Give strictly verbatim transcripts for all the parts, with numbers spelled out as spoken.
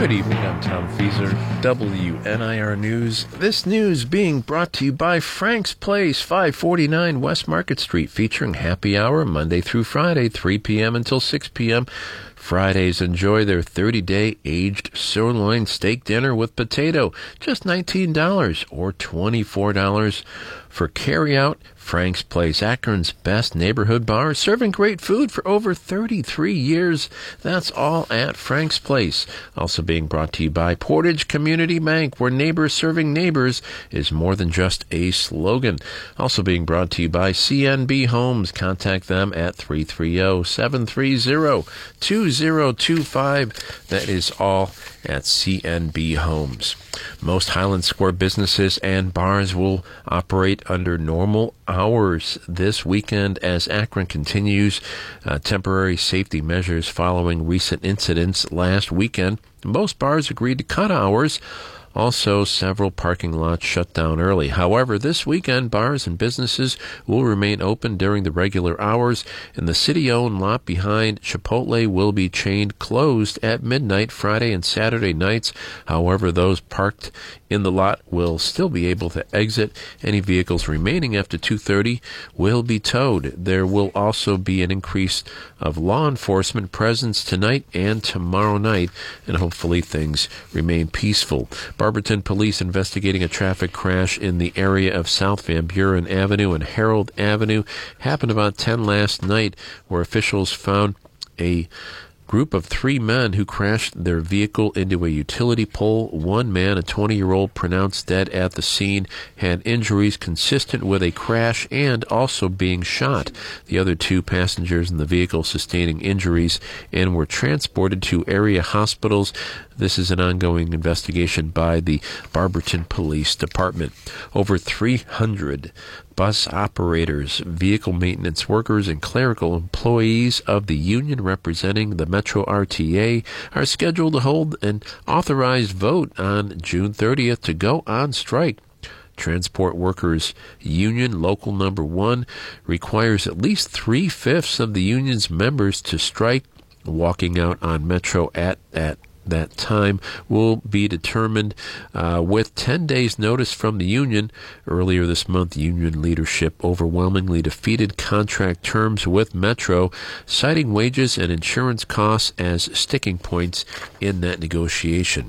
Good evening, I'm Tom Fieser, W N I R News. This news being brought to you by Frank's Place, five forty-nine West Market Street, featuring happy hour Monday through Friday, three p.m. until six p.m. Fridays, enjoy their thirty-day aged sirloin steak dinner with potato, just nineteen dollars or twenty-four dollars for carry-out. Frank's Place, Akron's best neighborhood bar, serving great food for over thirty-three years. That's all at Frank's Place. Also being brought to you by Portage Community Bank, where neighbors serving neighbors is more than just a slogan. Also being brought to you by C N B Homes. Contact them at three three zero, seven three zero, two zero two five. That is all at C N B Homes. Most Highland Square businesses and bars will operate under normal hours this weekend as Akron continues uh, temporary safety measures following recent incidents last weekend. Most bars agreed to cut hours. Also, several parking lots shut down early. However, this weekend, bars and businesses will remain open during the regular hours, and the city-owned lot behind Chipotle will be chained closed at midnight Friday and Saturday nights. However, those parked in the lot will still be able to exit. Any vehicles remaining after two thirty will be towed. There will also be an increase of law enforcement presence tonight and tomorrow night, and hopefully things remain peaceful. Barberton police investigating a traffic crash in the area of South Van Buren Avenue and Harold Avenue happened about ten last night, where officials found a group of three men who crashed their vehicle into a utility pole. One man, a twenty-year-old, pronounced dead at the scene, had injuries consistent with a crash and also being shot. The other two passengers in the vehicle sustaining injuries and were transported to area hospitals. This is an ongoing investigation by the Barberton Police Department. Over three hundred bus operators, vehicle maintenance workers, and clerical employees of the union representing the Metro R T A are scheduled to hold an authorized vote on June thirtieth to go on strike. Transport Workers Union Local Number One requires at least three-fifths of the union's members to strike. Walking out on Metro at at that time will be determined uh, with ten days notice from the union. Earlier this month, union leadership overwhelmingly defeated contract terms with Metro, citing wages and insurance costs as sticking points in that negotiation.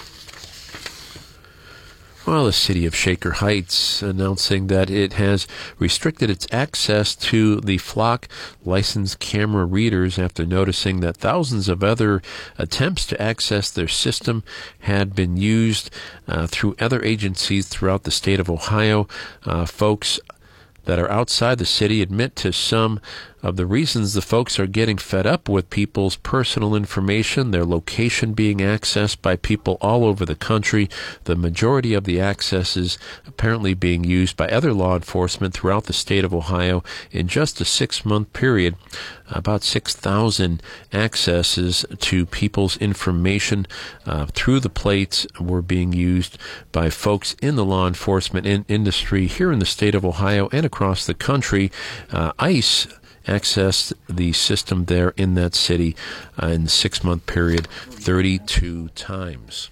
Well, the city of Shaker Heights announcing that it has restricted its access to the Flock licensed camera readers after noticing that thousands of other attempts to access their system had been used uh, through other agencies throughout the state of Ohio. Uh, folks that are outside the city admit to some of the reasons the folks are getting fed up with people's personal information, their location being accessed by people all over the country. The majority of the accesses apparently being used by other law enforcement throughout the state of Ohio. In just a six-month period, about six thousand accesses to people's information uh, through the plates were being used by folks in the law enforcement in industry here in the state of Ohio and across the country. Uh, ICE accessed the system there in that city uh, in the six-month period thirty-two times.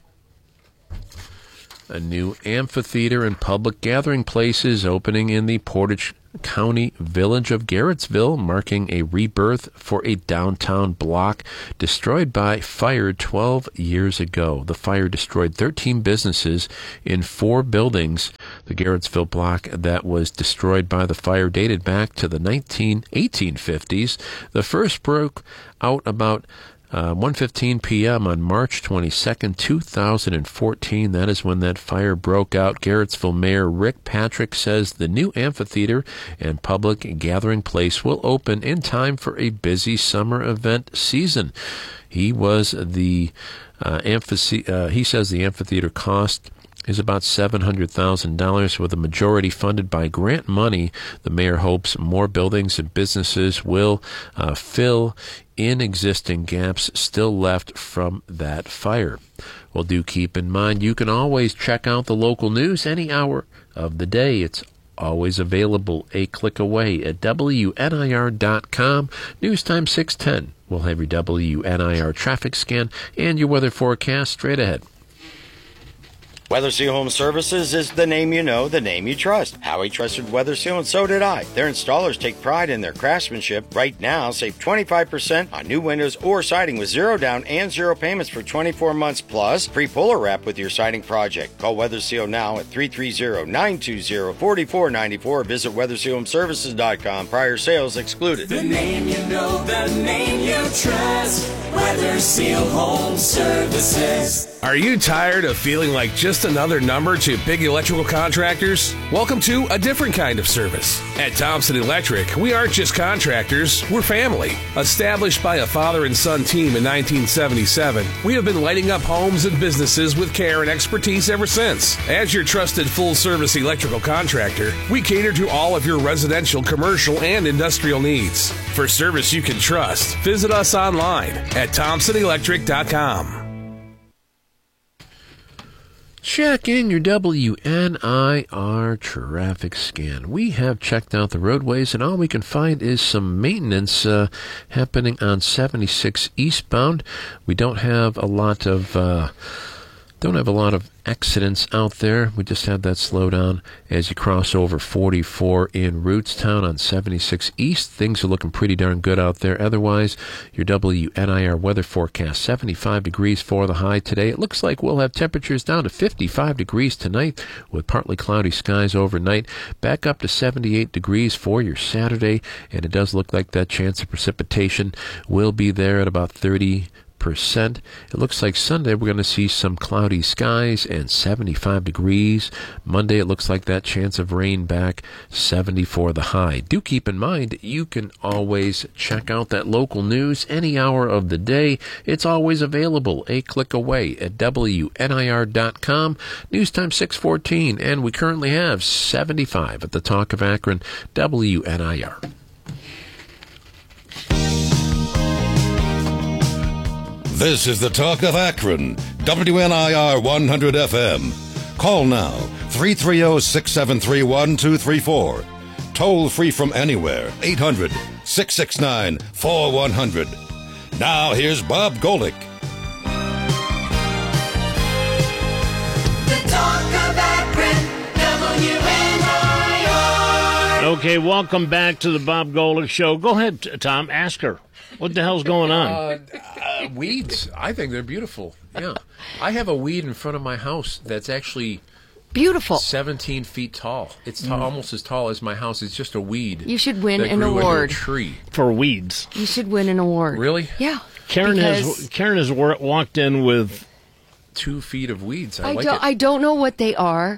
A new amphitheater and public gathering place is opening in the Portage County village of Garrettsville, marking a rebirth for a downtown block destroyed by fire twelve years ago. The fire destroyed thirteen businesses in four buildings. The Garrettsville block that was destroyed by the fire dated back to the nineteen eighteen fifties. The first broke out about Uh, one fifteen p.m. on March twenty-second, two thousand fourteen. That is when that fire broke out. Garrettsville Mayor Rick Patrick says the new amphitheater and public gathering place will open in time for a busy summer event season. He was the uh, amphithe- uh, he says the amphitheater cost is about seven hundred thousand dollars, with a majority funded by grant money. The mayor hopes more buildings and businesses will uh, fill in existing gaps still left from that fire. Well, do keep in mind, you can always check out the local news any hour of the day. It's always available a click away at W N I R dot com. News time six ten. We'll have your W N I R traffic scan and your weather forecast straight ahead. Weather Seal Home Services is the name you know, the name you trust. Howie trusted Weather Seal, and so did I. Their installers take pride in their craftsmanship. Right now, save twenty-five percent on new windows or siding with zero down and zero payments for twenty-four months, plus free puller wrap with your siding project. Call Weather Seal now at three three zero, nine two zero, four four nine four. Visit weather seal home services dot com. Prior sales excluded. The name you know, the name you trust. Weather Seal Home Services. Are you tired of feeling like just another number to big electrical contractors? Welcome to a different kind of service. At Thompson Electric, we aren't just contractors, we're family. Established by a father and son team in nineteen seventy-seven, we have been lighting up homes and businesses with care and expertise ever since. As your trusted full-service electrical contractor, we cater to all of your residential, commercial, and industrial needs. For service you can trust, visit us online at thompson electric dot com. Check in your W N I R traffic scan. We have checked out the roadways, and all we can find is some maintenance uh, happening on seventy-six eastbound. We don't have a lot of uh, don't have a lot of accidents out there. We just had that slowdown as you cross over forty-four in Rootstown on seventy-six East. Things are looking pretty darn good out there. Otherwise, your W N I R weather forecast, seventy-five degrees for the high today. It looks like we'll have temperatures down to fifty-five degrees tonight with partly cloudy skies overnight. Back up to seventy-eight degrees for your Saturday, and it does look like that chance of precipitation will be there at about thirty percent. It looks like Sunday we're going to see some cloudy skies and seventy-five degrees. Monday it looks like that chance of rain back, seventy for the high. Do keep in mind you can always check out that local news any hour of the day. It's always available a click away at W N I R dot com. News time six fourteen, and we currently have seventy-five at the Talk of Akron, W N I R. This is the Talk of Akron, W N I R one hundred F M. Call now, three three zero, six seven three, one two three four. Toll free from anywhere, eight hundred, six six nine, four one zero zero. Now here's Bob Golick. The Talk of Akron, W N I R. Okay, welcome back to the Bob Golick Show. Go ahead, Tom, ask her. What the hell's going on? Uh, uh, weeds. I think they're beautiful. Yeah. I have a weed in front of my house that's actually beautiful, seventeen feet tall. It's t- mm. almost as tall as my house. It's just a weed. You should win that an grew award. into a tree. For weeds. You should win an award. Really? Yeah. Karen because has Karen has wor- walked in with two feet of weeds. I, I like don't. it. I don't know what they are,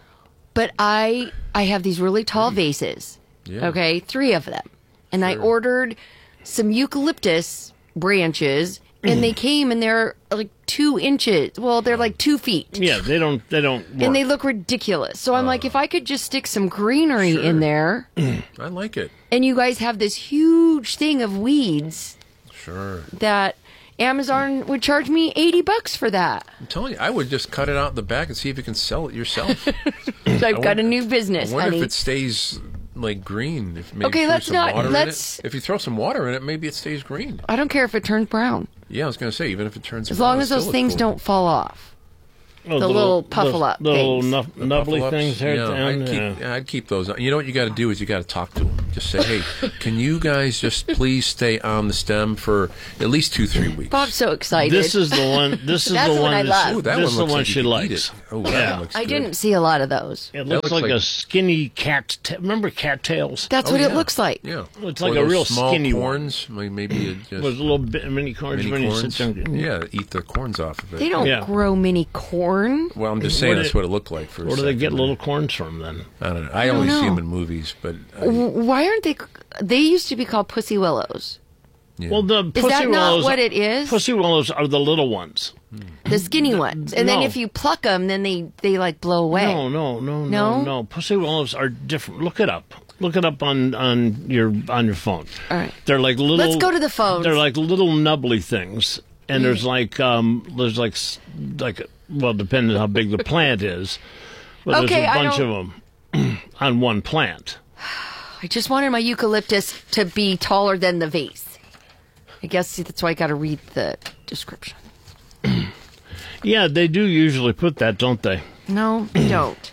but I I have these really tall vases. Yeah. Okay, three of them, and sure. I ordered some eucalyptus branches, and they came and they're like two inches. Well, they're like two feet. Yeah, they don't. They don't. Work. And they look ridiculous. So I'm uh, like, if I could just stick some greenery sure. in there, I like it. And you guys have this huge thing of weeds. Sure. That Amazon would charge me eighty bucks for that. I'm telling you, I would just cut it out in the back and see if you can sell it yourself. So I've I got wonder, a new business, I wonder honey. if it stays like green. If maybe okay, throw let's some not. water Let's. in it. If you throw some water in it, maybe it stays green. I don't care if it turns brown. Yeah, I was going to say, even if it turns as brown, long as those things cool. don't fall off. Oh, the, the little, little puffle up the little things. Nub- nubbly Puffle-ups? things here yeah, down. I'd keep, Yeah. yeah, I'd keep those. You know what you got to do is you got to talk to them. Just say, hey, can you guys just please stay on the stem for at least two, three weeks? Bob's so excited. This is the one. This is That's the what one. I love. Ooh, that this one is the looks one like you she could likes. eat it. Oh, that Yeah. one looks I good. didn't see a lot of those. It looks, looks like, like- a skinny cat. Ta- remember cattails? That's Oh, what yeah. it looks like. Yeah, It's Or like a those real small skinny one. corns. One. Maybe it just With little bit, mini corns. mini when you corns. sit down. Yeah, eat the corns off of it. They don't Yeah. grow mini corn. Well, I'm just saying Where that's do- what it looked like for a Where do they second get there. little corns from then? I don't know. I, don't only see know. them in movies, but I, W- Why aren't they? They used to be called pussy willows. yeah. Well, the Is pussy that not willows, what it is? Pussy willows are the little ones. The skinny ones. And then no. if you pluck them, then they, they like blow away. No, no, no, no, No? no. Pussy willows are different. Look it up. Look it up on, on your on your phone. All right. They're like little. Let's go to the phones. They're like little nubbly things, and there's like um there's like s- like well, depending on how big the plant is, but Okay, there's a I bunch of don't- them. on one plant. I just wanted my eucalyptus to be taller than the vase. I guess that's why I got to read the description. Yeah, they do usually put that, don't they? No, they don't.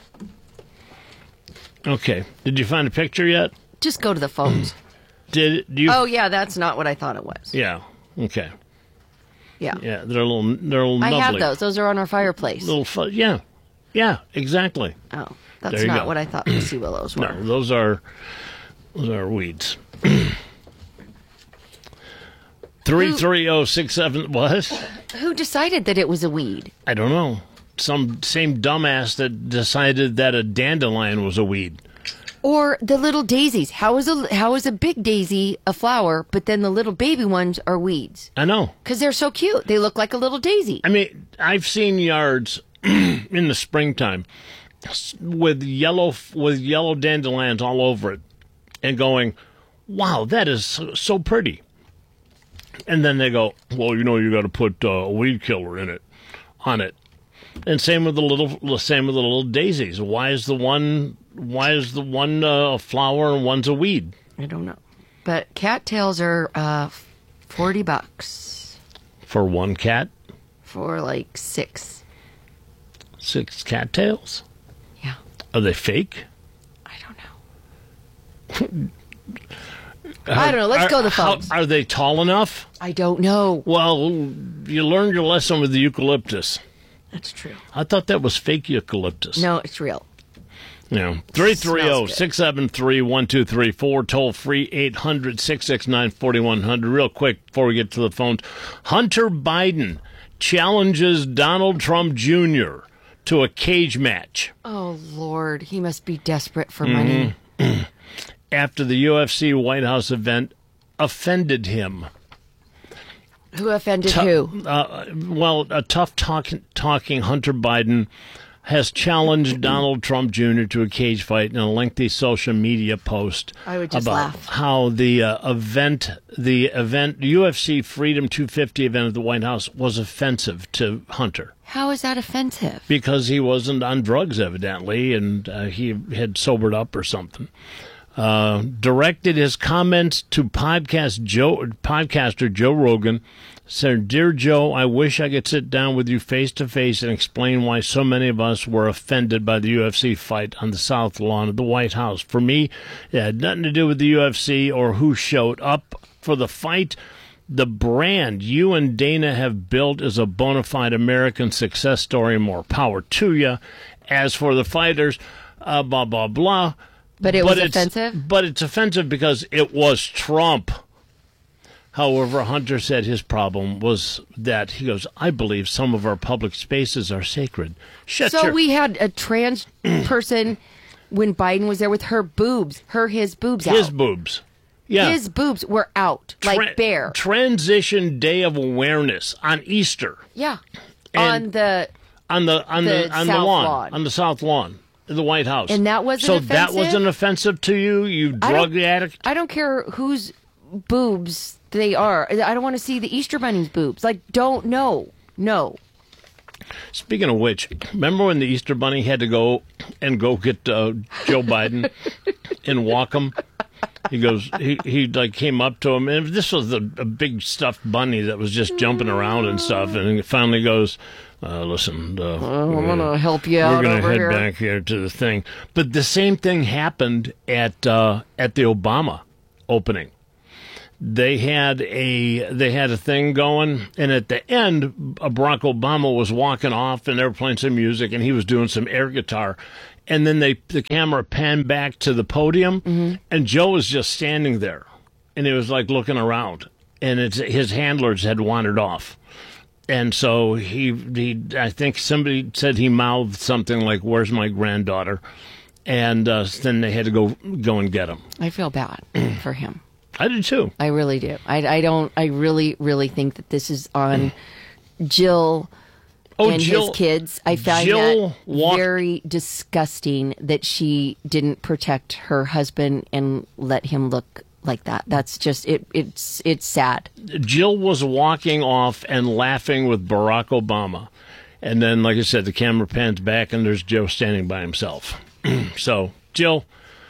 Okay. Did you find a picture yet? Just go to the phones. Did do you? Oh, yeah, that's not what I thought it was. Yeah. Okay. Yeah. Yeah, they're a little. They're a little. I nubbly. have those. Those are on our fireplace. Little. Fu- yeah. Yeah. Exactly. Oh, that's There you not go. what I thought the sea willows were. No, those are. Those are weeds. Three three zero six seven. What? Who decided that it was a weed? I don't know. Some same dumbass that decided that a dandelion was a weed. Or the little daisies. How is a how is a big daisy a flower, but then the little baby ones are weeds? I know. Because they're so cute. They look like a little daisy. I mean, I've seen yards in the springtime with yellow with yellow dandelions all over it, and going, "Wow, that is so, so pretty." And then they go, "Well, you know, you got to put uh, a weed killer in it, on it." And same with the little, same with the little daisies. Why is the one, why is the one uh, a flower and one's a weed? I don't know. But cattails are uh, forty bucks For one cat, for like six. six cattails. Yeah, Are they fake? I don't know. I don't know. Let's Are- go to the how- phones. Are they tall enough? I don't know. Well, you learned your lesson with the eucalyptus. That's true. I thought that was fake eucalyptus. No, it's real. Yeah. three three zero, Smells good. six seven three, one two three four, toll free eight hundred, six six nine, four one zero zero. Real quick before we get to the phones. Hunter Biden challenges Donald Trump Junior to a cage match Oh, Lord. He must be desperate for money. after the U F C White House event offended him. Who offended Tu- who? Uh, well, a tough talk- talking Hunter Biden has challenged Donald Trump Junior to a cage fight in a lengthy social media post I would just about laugh. how the uh, event, the event, U F C Freedom two fifty event at the White House was offensive to Hunter How is that offensive? because he wasn't on drugs, evidently, and uh, he had sobered up or something. Uh, directed his comments to podcast Joe, podcaster Joe Rogan, said, "Dear Joe, I wish I could sit down with you face to face and explain why so many of us were offended by the U F C fight on the South Lawn of the White House. For me, it had nothing to do with the U F C or who showed up for the fight. The brand you and Dana have built is a bona fide American success story. More power to you. As for the fighters, uh, blah, blah, blah." But it was it's- offensive? But it's offensive because it was Trump. However, Hunter said his problem was that, he goes, "I believe some of our public spaces are sacred." Shut So your... we had a trans person when Biden was there with her boobs, her, his boobs His out. boobs. Yeah. His boobs were out, like Tra- bare. Transition Day of Awareness on Easter. yeah. And- On the, On the on the, The on the South lawn, Lawn. on the South Lawn of the White House. And that wasn't So that offensive? wasn't offensive to you, you I drug don't- addict? I don't care whose boobs they are. I don't want to see the Easter Bunny's boobs. Like, don't, no, no. Speaking of which, remember when the Easter Bunny had to go and go get uh, Joe Biden and walk him? He goes, he, he like came up to him, and this was the, a big stuffed bunny that was just jumping around and stuff, and he finally goes, uh, listen, uh, I'm going to help you we're out going to over head here. back here to the thing. But the same thing happened at uh, at the Obama opening. They had a they had a thing going, and at the end, uh, Barack Obama was walking off, and they were playing some music, and he was doing some air guitar, and then they the camera panned back to the podium, Mm-hmm. and Joe was just standing there, and he was like looking around, and it's, his handlers had wandered off, and so he he I think somebody said he mouthed something like, "Where's my granddaughter?" And uh, then they had to go go and get him. I feel bad for him. I did too. I really do. I, I don't, I really, really think that this is on Jill Oh, and Jill- his kids. I find Jill that walked- very disgusting that she didn't protect her husband and let him look like that. That's just, it. it's, it's sad. Jill was walking off and laughing with Barack Obama. And then, like I said, the camera pans back and there's Joe standing by himself. So Jill.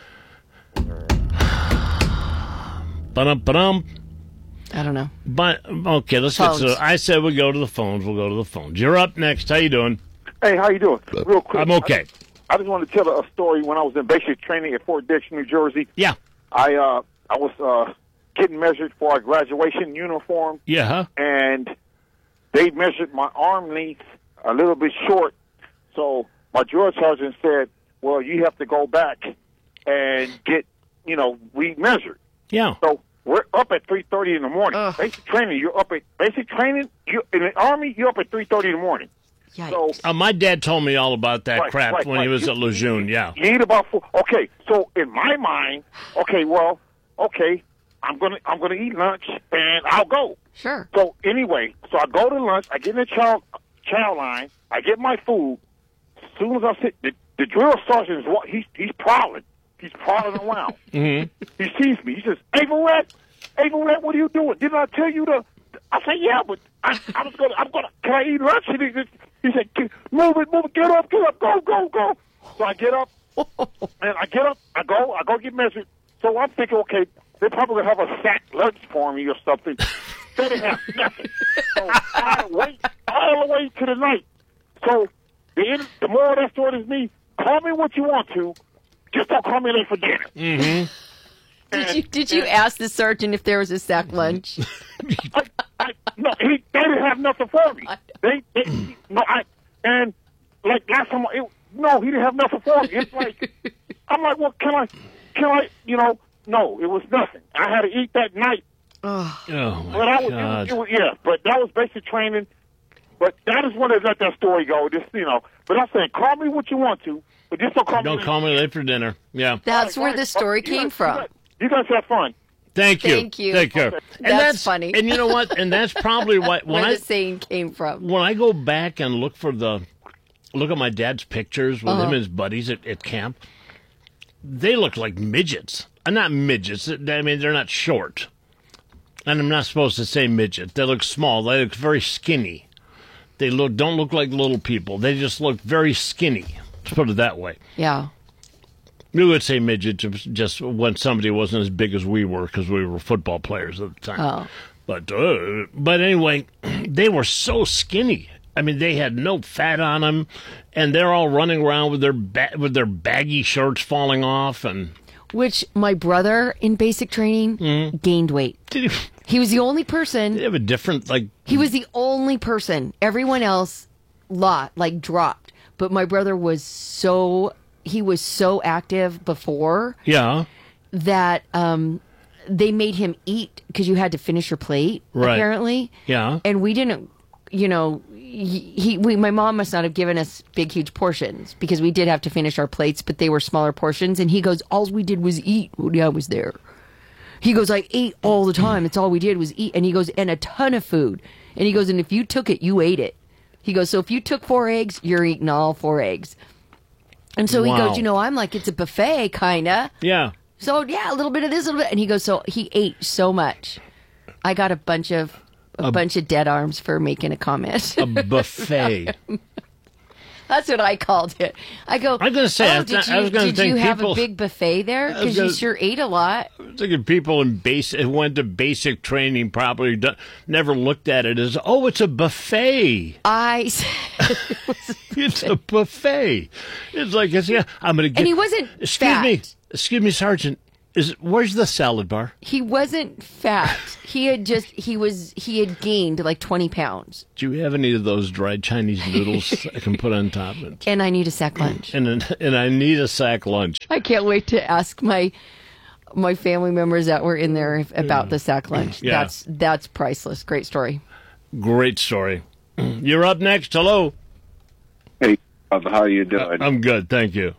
Ba-dum, ba-dum. I don't know. But okay, let's Phones. get to. I said we go to the phones. We'll go to the phones. You're up next. How you doing? Hey, how you doing? Real quick. I'm okay. I just, I just want to tell a story. When I was in basic training at Fort Dix, New Jersey, Yeah. I uh, I was uh, getting measured for a graduation uniform, Yeah. Huh? and they measured my arm length a little bit short. So my drill sergeant said, "Well, you have to go back and get, you know, remeasured." Yeah. So we're up at three thirty in the morning. Ugh. Basic training, you're up at basic training. You in the Army, you're up at three thirty in the morning. Yikes. So Uh, my dad told me all about that Right, crap right, when he right. was You- at Lejeune. Yeah. You need about four. Okay, so in my mind, okay, well, okay, I'm gonna I'm gonna eat lunch and I'll go. Sure. So anyway, so I go to lunch. I get in the chow chow line. I get my food. As soon as I sit, the, the drill sergeant is what he's he's prowling. He's prowling around. Mm-hmm. He sees me. He says, "Hey, Verrett, hey, Verrett, what are you doing? Didn't I tell you to?" I said, "Yeah, but I, I was gonna. I'm gonna. Can I eat lunch?" And he, just, he said, "Get- "Move it, move it. Get up, get up, go, go, go." So I get up, and I get up. I go. I go get measured. So I'm thinking, okay, they're probably gonna have a sack lunch for me or something. They didn't have nothing. So I had to wait all the way to the night. So the end, the moral of that story is me. Call me what you want to. Just don't call me late for dinner. Mm-hmm. Did you did you ask the sergeant if there was a sack lunch? I, I, no, he, they didn't have nothing for me. They, they no, I, and like last time, it, no, he didn't have nothing for me. It's like, I'm like, well, can I, can I, you know, no, it was nothing. I had to eat that night. Oh my But I was, it God. was, it was, yeah, but that was basic training. But I just wanted to let that story go. Just, you know, but I'm saying, call me what you want to, but just don't call me. Don't call me late for dinner. Yeah. That's Right, where right. the story You came guys- from. You guys, you guys have fun. Thank you. Thank you. Take care. Okay. And That's funny. And you know what? And that's probably what when Where I the saying came from. when I go back and look for the look at my dad's pictures with him and his buddies at, at camp, they look like midgets. Uh, not midgets. I mean, they're not short. And I'm not supposed to say midget. They look small. They look very skinny. They look don't look like little people. They just look very skinny. Let's put it that way. Yeah. We would say midget just- just when somebody wasn't as big as we were because we were football players at the time. Oh. But uh, but anyway, they were so skinny. I mean, they had no fat on them, and they're all running around with their ba- with their baggy shirts falling off. And Which my brother in basic training Mm-hmm. gained weight. did He was the only person. they have a different like? He was the only person. Everyone else, lot like dropped. But my brother was so he was so active before Yeah, that um, they made him eat because you had to finish your plate Right. apparently. yeah. And we didn't, you know, he, he we my mom must not have given us big huge portions because we did have to finish our plates, but they were smaller portions. And he goes, all we did was eat when I was there. He goes, I ate all the time. It's all we did was eat. And he goes, and a ton of food. And he goes, and if you took it, you ate it. He goes, so if you took four eggs, you're eating all four eggs. And so he Wow. goes, you know, I'm like, it's a buffet, kind of. Yeah. So, yeah, a little bit of this, a little bit. And he goes, so he ate so much. I got a bunch of a, bunch of dead arms for making a comment. A buffet. That's what I called it. I go, I'm gonna say, I oh, was did not- you, I was gonna did think you have people- a big buffet there? was Because you gonna- sure ate a lot. I was thinking people in basic who went to basic training probably do, never looked at it as, oh, it's a buffet. I said, It's a buffet. It's like, it's, yeah, I'm going to get. and he wasn't Excuse fat. me. Excuse me, Sergeant. Is where's the salad bar? He wasn't fat. He had just, he was, he had gained like twenty pounds. Do you have any of those dried Chinese noodles I can put on top of it? And I need a sack lunch. And then- and I need a sack lunch. I can't wait to ask my my family members that were in there if- about the sack lunch. Yeah. That's that's priceless. Great story. Great story. You're up next. Hello. Hey, Bob, how you doing? I'm good, thank you.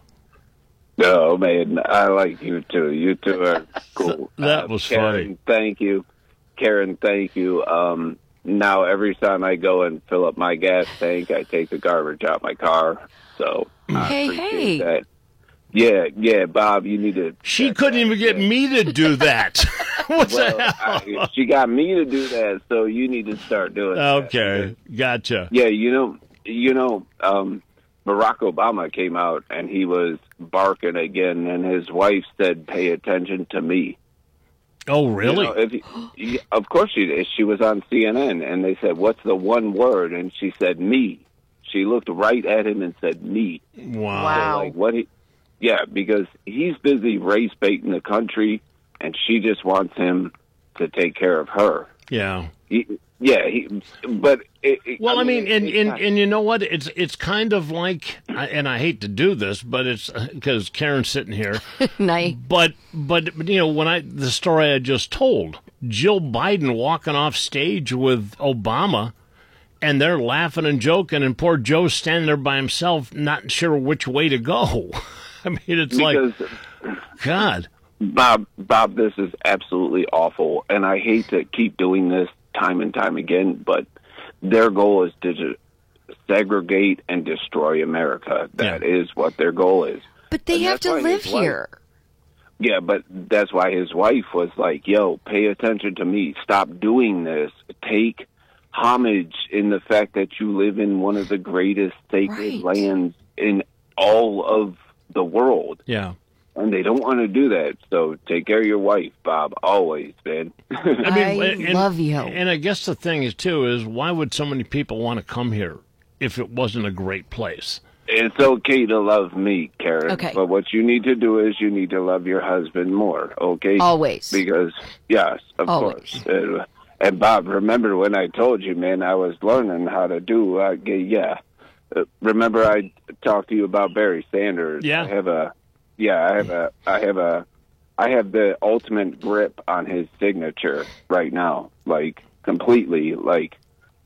No, man, I like you too. You two are cool. That Uh, was Karen, funny. Thank you. Karen, thank you. Um, now, every time I go and fill up my gas tank, I take the garbage out my car. So, I Hey, appreciate hey. that. Yeah, yeah, Bob, you need to... She couldn't even get me to do that. What's Well, the hell? I, she got me to do that, so you need to start doing that. Okay, gotcha. Yeah, you know, you know, um, Barack Obama came out and he was barking again, and his wife said, "Pay attention to me." Oh, really? You know, if you, of course she did. She was on C N N, and they said, "What's the one word?" And she said, "Me." She looked right at him and said, "Me." Wow. Wow. So, like, what? He, yeah, because he's busy race baiting the country, and she just wants him to take care of her. Yeah. He, yeah, he, but it, it, Well, I mean, it, and, it's and, not- and you know what? It's it's kind of like, and I hate to do this, but it's because Karen's sitting here. Night. But but you know, when I the story I just told, Jill Biden walking off stage with Obama, and they're laughing and joking, and poor Joe's standing there by himself, not sure which way to go. I mean, it's because like, God. Bob, Bob, this is absolutely awful, and I hate to keep doing this time and time again, but their goal is to segregate and destroy America. That Yeah. is what their goal is. But they And have that's to why live his wife- here. Yeah, but that's why his wife was like, "Yo, pay attention to me. Stop doing this. Take homage in the fact that you live in one of the greatest sacred Right. lands in all of the world." Yeah. And they don't want to do that, so take care of your wife, Bob, always, man. I love you. And I guess the thing is, too, is why would so many people want to come here if it wasn't a great place? It's okay to love me, Karen. Okay. But what you need to do is you need to love your husband more, okay? Always. Because, yes, of Always. course. Uh, and, Bob, remember when I told you, man, I was learning how to do, uh, yeah. Uh, remember I talked to you about Barry Sanders? Yeah. I have a... Yeah, I have a, I have a, I have the ultimate grip on his signature right now, like completely, like.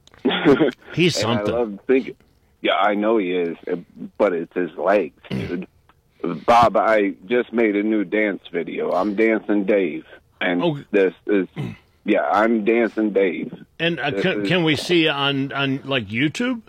He's And something. I love thinking. Yeah, I know he is, but it's his legs, dude. Bob, I just made a new dance video. I'm Dancing Dave, and Oh. this is, yeah, I'm Dancing Dave. And uh, This can, is- can we see it on, on like YouTube?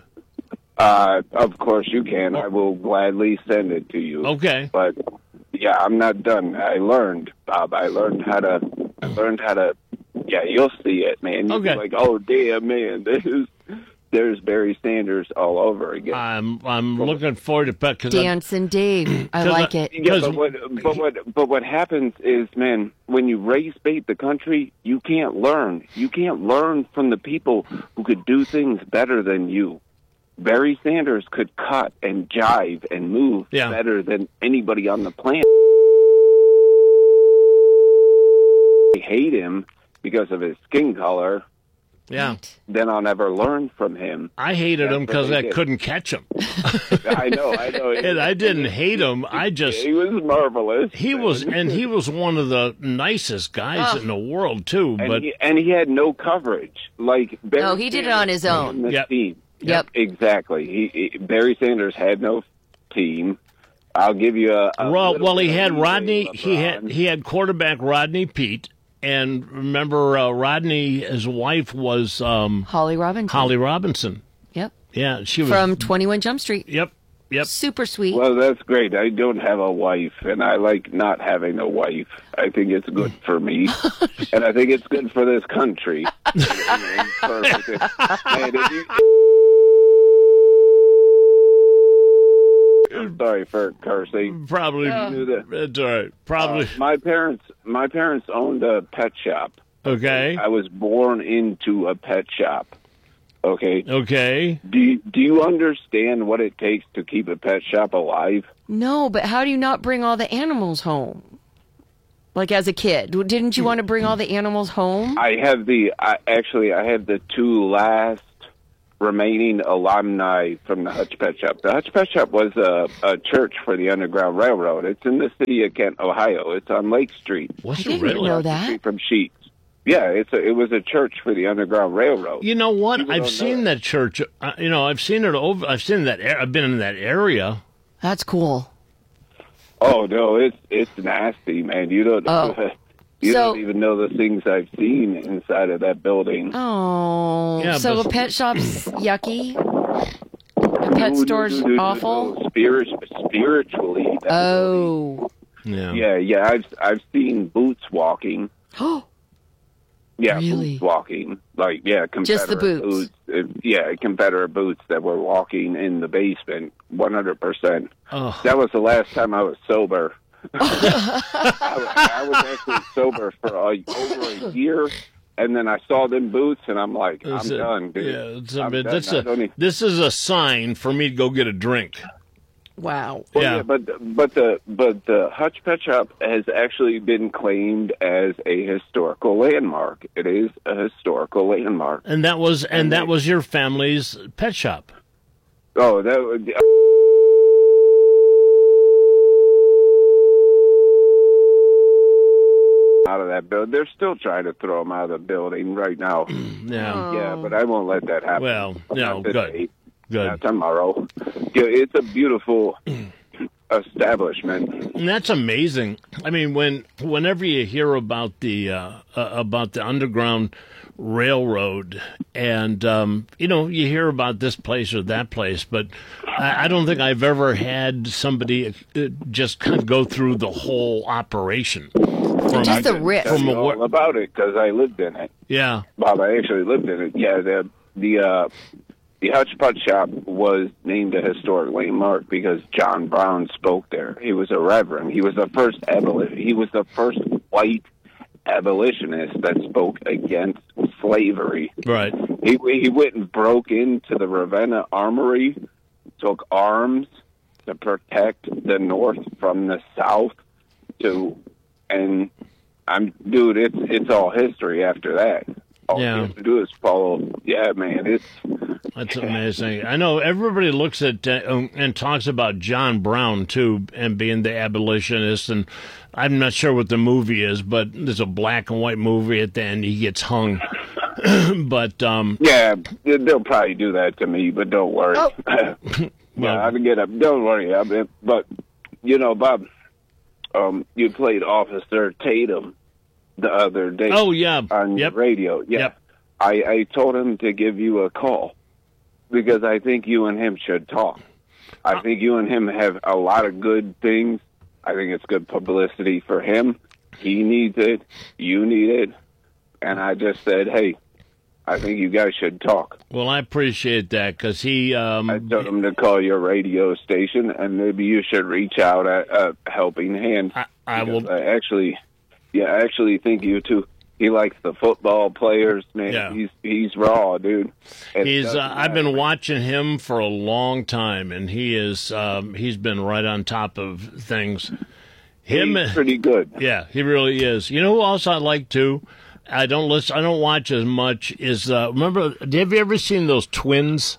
Uh, of course you can. I will gladly send it to you. Okay. But yeah, I'm not done. I learned, Bob. I learned how to. I learned how to. Yeah, you'll see it, man. You'll Okay. be like, oh damn, man, this is. There's Barry Sanders all over again. I'm I'm looking forward to it because Dancing Dave. I 'Cause like I- it. yeah, because- but what, but what, but what happens is, man, when you race bait the country, you can't learn. You can't learn from the people who could do things better than you. Barry Sanders could cut and jive and move Yeah. better than anybody on the planet. I hate him because of his skin color. yeah, Then I'll never learn from him. I hated That's him what because they I did. couldn't catch him. I know, I know. And I didn't hate him. I just He was marvelous. he was, and he was one of the nicest guys in the world too. And, But he, and he had no coverage. Like Barry No, he did it on his Sanders own. and the Yep. team. Yep. Exactly. He, he Barry Sanders had no team. I'll give you a. a well, little well, he bit of had leeway, Rodney. He had LeBron. he had quarterback Rodney Pete, and remember uh, Rodney, his wife was um, Holly Robinson. Holly Robinson. Yep. Yeah, she was From twenty-one Jump Street. Yep, yep. Super sweet. Well, that's great. I don't have a wife, and I like not having a wife. I think it's good for me, and I think it's good for this country. Perfect. And if you, I'm sorry for cursing. Probably. Do that. It's all right. Probably. Uh, my parents, my parents owned a pet shop. okay. I was born into a pet shop. Okay. Okay. Do you, do you understand what it takes to keep a pet shop alive? No, but how do you not bring all the animals home? Like as a kid, didn't you want to bring all the animals home? I have the I, actually I have the two last remaining alumni from the Hutch Pet Shop. The Hutch Pet Shop was a, a church for the Underground Railroad. It's in the city of Kent, Ohio. It's on Lake Street. Was I it didn't really? know across the that. street from Sheets. Yeah, it's a, it was a church for the Underground Railroad. You know what? People I've don't seen know that church. Uh, you know, I've seen it over. I've seen that. ar- I've been in that area. That's cool. Oh no, it's it's nasty, man. You don't Oh. you So- don't even know the things I've seen inside of that building. Oh, Yeah, so but- a pet shop's yucky. A pet No, store's no, no, no, no. awful. Spirit, spiritually. that building- Oh, Yeah. Yeah, yeah. I've I've seen boots walking. oh, Yeah, Really? boots walking. Like, yeah, Confederate Just the boots. Uh, yeah, Confederate boots that were walking in the basement, one hundred percent. Oh. That was the last time I was sober. I, was, I was actually sober for a, over a year, and then I saw them boots, and I'm like, I'm It's a- done, dude. Yeah, it's a I'm bit, done. that's I a, don't even- this is a sign for me to go get a drink. Wow. Well, yeah. yeah, but but the but the Hutch Pet Shop has actually been claimed as a historical landmark. It is a historical landmark. And that was and, And that they- was your family's pet shop. Oh, that would. Out of that building, they're still trying to throw them out of the building right now. Yeah. Yeah, but I won't let that happen. Well, Not no, today. good. Good. Not tomorrow. Yeah, it's a beautiful establishment. And that's amazing. I mean, when whenever you hear about the uh, uh, about the Underground Railroad, and um, you know, you hear about this place or that place, but I, I don't think I've ever had somebody uh, just kind of go through the whole operation. From, Just the riff. Tell From you a, all about it because I lived in it. yeah. Bob, I actually lived in it. Yeah, the the uh, the Hutch Pet Shop was named a historic landmark because John Brown spoke there. He was a reverend. He was the first aboli- He was the first white abolitionist that spoke against slavery. Right. He he went and broke into the Ravenna Armory, took arms to protect the North from the South. To and I'm dude, it's it's all history after that. All Yeah. you have to do is follow. Yeah, man, it's That's amazing. I know everybody looks at uh, um, and talks about John Brown too, and being the abolitionist. And I'm not sure what the movie is, but there's a black and white movie at the end. He gets hung. but um, yeah. They'll probably do that to me, but don't worry. Oh. Well- yeah, I can get up. Don't worry. I mean, but you know, Bob, um, you played Officer Tatum the other day. oh yeah, on yep, radio. Yeah. Yep. I, I told him to give you a call because I think you and him should talk. I think you and him have a lot of good things. I think it's good publicity for him. He needs it. You need it. And I just said, hey, I think you guys should talk. Well, I appreciate that because he. Um, I told him to call your radio station, and maybe you should reach out at a helping hand. I, I Because will. I actually, yeah, I actually think you too. He likes the football players, man. Yeah. He's he's raw, dude. It He's. Uh, doesn't I've been matter. watching him for a long time, and he is. Um, he's been right on top of things. Him. He's pretty good. Yeah, he really is. You know who else I like too? I don't listen. I don't watch as much. Is uh, remember? Have you ever seen those twins?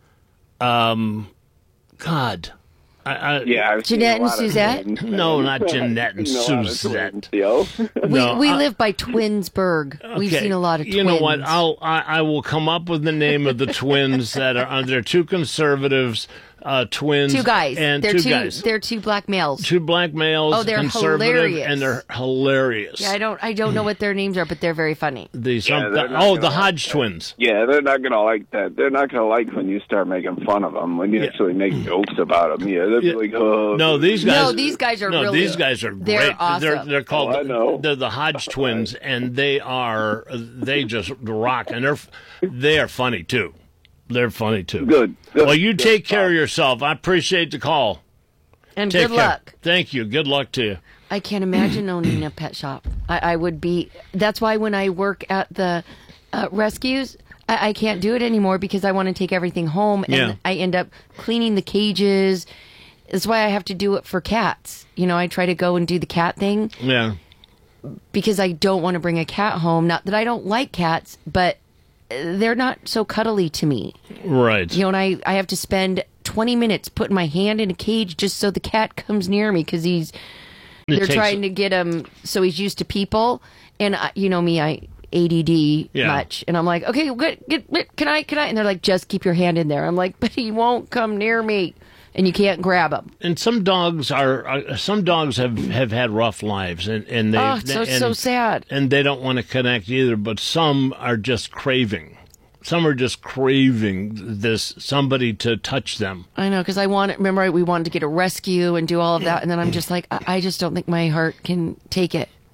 Um, God, I, I, Yeah, I've seen Jeanette a and lot of Suzette? twins. No, not Jeanette and I've seen a lot of Suzette. twins, yo. We No, we I- live by Twinsburg. We've Okay. seen a lot of twins. You know what? I'll I, I will come up with the name of the twins that are. Uh, they're two conservatives, uh, twins. two guys. and they're two, two. guys. They're two black males. Two black males. Oh, they're conservative, hilarious. and they're hilarious. Yeah, I don't. I don't know what their names are, but they're very funny. The, some, Yeah, they're the- not oh, gonna the like Hodge that. twins. Yeah, they're not gonna like that. They're not gonna like when you start making fun of them. When you Yeah. actually make jokes about them. Yeah, they're Yeah. like, oh, No, these guys. No, these guys are no, really. these guys are they're great. awesome. They're they're called. Oh, I know. They're the Hodge twins, and they are they just rock, and they're they are funny too. They're funny too. Good. good Well, you good. take care of yourself. I appreciate the call. and Take good care. luck. Thank you. Good luck to you. I can't imagine owning a pet shop. I, I would be. That's why when I work at the uh, rescues, I, I can't do it anymore because I want to take everything home, and Yeah. I end up cleaning the cages. That's why I have to do it for cats. You know, I try to go and do the cat thing Yeah. because I don't want to bring a cat home. Not that I don't like cats, but they're not so cuddly to me. Right. You know, and I, I have to spend twenty minutes putting my hand in a cage just so the cat comes near me because he's It they're takes- trying to get him so he's used to people. And I, you know me, I A D D Yeah. much, and I'm like, okay, good, get, get, can I, can I? And they're like, just keep your hand in there. I'm like, but he won't come near me, and you can't grab him. And some dogs are uh, some dogs have, have had rough lives, and and they Oh, it's so and, so sad. and they don't want to connect either. But some are just craving. Some are just craving this somebody to touch them. I know, because I want. Remember, we wanted to get a rescue and do all of that, and then I'm just like, I, I just don't think my heart can take it.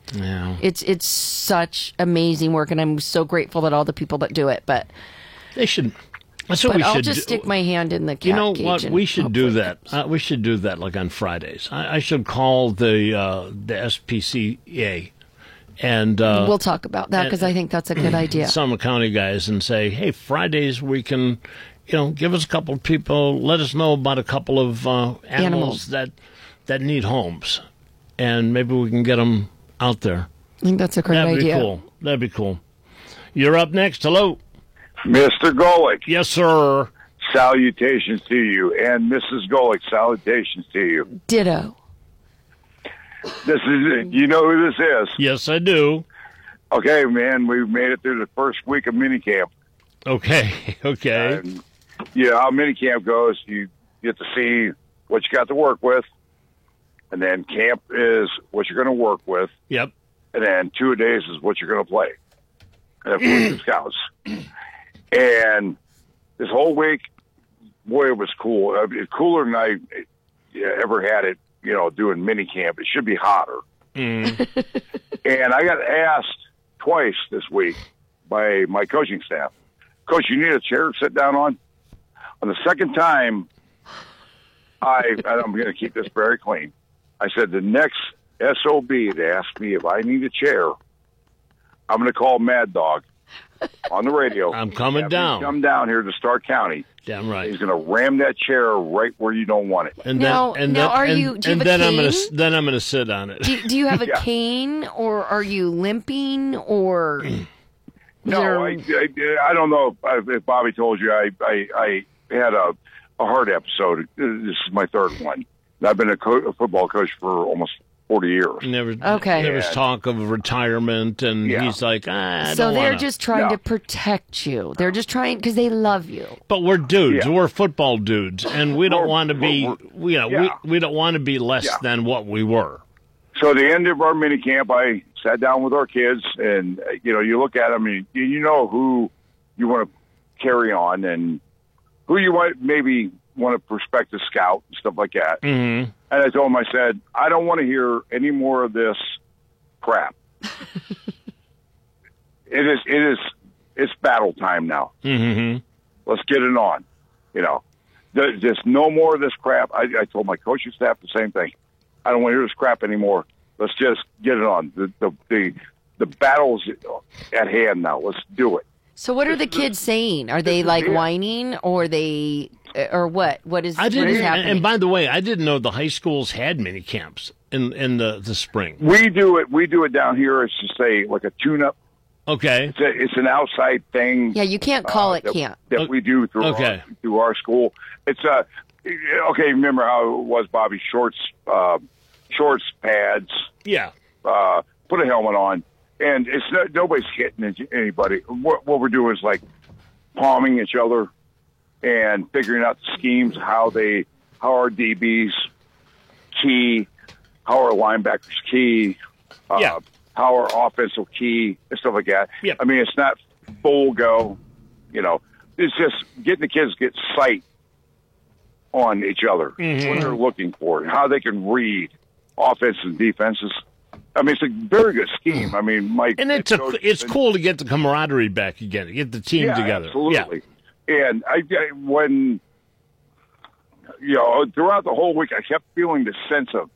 Yeah. It's it's such amazing work, and I'm so grateful that all the people that do it. But they should. That's what but we I'll should just do. stick my hand in the cat You know cage what? and We should do hopefully that. Uh, we should do that like on Fridays. I, I should call the uh, the S P C A and uh, we'll talk about that because I think that's a good idea. Summit County guys and say, hey, Fridays we can, you know, give us a couple of people, let us know about a couple of uh, animals, Animals. that that need homes, and maybe we can get them out there. I think that's a great That'd idea. be cool. That'd be cool. You're up next. Hello. Mister Golick. Yes, sir. Salutations to you. And Missus Golick, salutations to you. Ditto. This is, you know who this is? Yes, I do. Okay, man, we've made it through the first week of minicamp. Okay, okay. And, you know how minicamp goes. You get to see what you got to work with. And then camp is what you're going to work with. Yep. And then two a days is what you're going to play. And for Scouts. And this whole week, boy, it was cool. I mean, cooler than I ever had it, you know, doing mini camp. It should be hotter. Mm. And I got asked twice this week by my coaching staff, Coach, you need a chair to sit down on? On the second time, I, and I'm going to keep this very clean. I said, the next S O B to ask me if I need a chair, I'm going to call Mad Dog on the radio. I'm coming Have him down. Come down here to Stark County. Damn right. He's going to ram that chair right where you don't want it. And Now- then, and now then, are and, you- do you and have a then I'm gonna cane? then I'm gonna sit on it. Do, do you have a Yeah. cane, or are you limping, or No, there- I, I, I don't know if, if Bobby told you. I, I, I had a, a heart episode. This is my third one. I've been a, co- a football coach for almost forty years. Never, Okay. There was Yeah. talk of retirement, and Yeah. he's like, ah, I so don't they're wanna. just trying No. to protect you. They're just trying because they love you. But we're dudes. Yeah. We're football dudes, and we don't We're- want to be. we're- We, you know, yeah. we we don't want to be less Yeah. than what we were. So at the end of our mini camp, I sat down with our kids, and uh, you know, you look at them, and you, you know who you want to carry on, and who you might maybe want to prospective scout and stuff like that. Mm-hmm. And I told him, I said, I don't want to hear any more of this crap. it is, it is, it's battle time now. Mm-hmm. Let's get it on. You know, There's just no more of this crap. I, I told my coaching staff the same thing. I don't want to hear this crap anymore. Let's just get it on. The the the, the battle's at hand now. Let's do it. So what are the kids saying? Are they is like it. whining, or they, or what? What is I what didn't. is And, happening? and by the way, I didn't know the high schools had mini camps in in the, the spring. We do it. We do it down here. It's just a like a tune-up. Okay. It's, a, it's an outside thing. yeah, you can't call uh, it that, camp. that we do through Okay. our, through our school. It's uh, okay. Remember how it was, Bobby? Shorts, uh, shorts, pads. Yeah. Uh, put a helmet on, and it's not, nobody's hitting anybody. What, what we're doing is like palming each other and figuring out the schemes, how they, how our D Bs key, how our linebackers key, uh, Yeah. how our offensive key, and stuff like that. Yep. I mean, it's not full go, you know. It's just getting the kids to get sight on each other, Mm-hmm. what they're looking for, and how they can read offenses and defenses. I mean, it's a very good scheme. I mean, Mike. And it's a, it's cool to get the camaraderie back again, to get the team yeah, together. Absolutely. And I, I, when, you know, throughout the whole week, I kept feeling this sense of,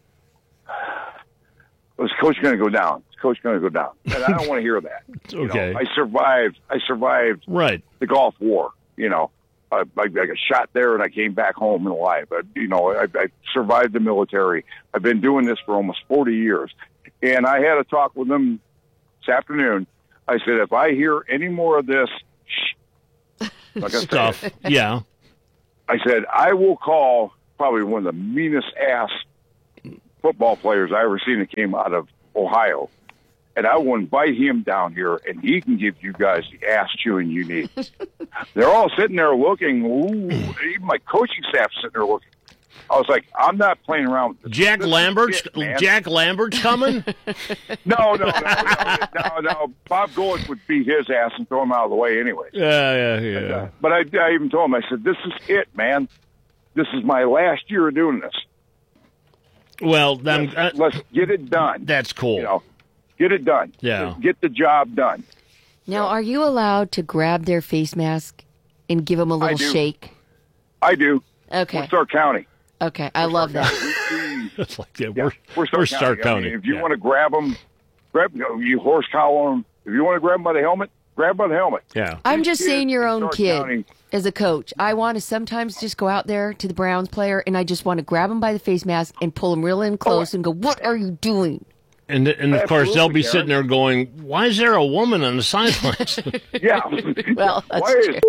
was Coach going to go down? Is Coach going to go down? And I don't want to hear that. You know, Okay. I survived. I survived Yeah. Right. the Gulf War. You know, I, I, I got shot there and I came back home alive. But you know, I, I survived the military. I've been doing this for almost forty years, and I had a talk with them this afternoon. I said, if I hear any more of this shh, like I Stuff. said, Yeah. I said I will call probably one of the meanest ass football players I ever seen that came out of Ohio. And I will invite him down here, and he can give you guys the ass chewing you need. They're all sitting there looking. Ooh, even my coaching staff's sitting there looking. I was like, I'm not playing around with this. Jack This is Lambert's it, man. Jack Lambert's coming. No, no, no, no, no, no. Bob Golick would beat his ass and throw him out of the way anyway. Yeah, yeah, yeah. But I, I even told him, I said, this is it, man. This is my last year of doing this. Well, then uh, Let's get it done. that's cool. You know, Get it done. Yeah. Get the job done. Now, are you allowed to grab their face mask and give them a little do. shake? I do. Okay. We're Stark County. Okay, I love that. It's like, yeah, Yeah, we're, we're Stark we're County. Stark I County. mean, if you Yeah. want to grab them, grab you, know, you horse collar them. If you want to grab them by the helmet, grab them by the helmet. Yeah. I'm just These saying kids your in own Stark kid County- as a coach. I want to sometimes just go out there to the Browns player and I just want to grab him by the face mask and pull him real in close and go, what are you doing? And and of course they'll be Absolutely, sitting there going, "Why is there a woman on the sidelines?" Yeah. Well, that's Why is- true.